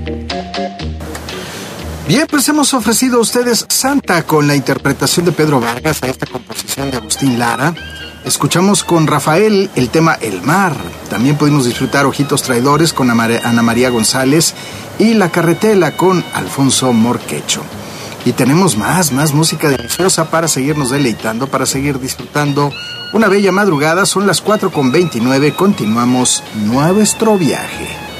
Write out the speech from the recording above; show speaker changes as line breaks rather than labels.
Bien, pues hemos ofrecido a ustedes Santa con la interpretación de Pedro Vargas a esta composición de Agustín Lara. Escuchamos con Rafael el tema El Mar. También pudimos disfrutar Ojitos Traidores con Ana María González y La Carretela con Alfonso Morquecho. Y tenemos más música deliciosa para seguirnos deleitando, para seguir disfrutando una bella madrugada. Son las 4:29, continuamos nuestro viaje.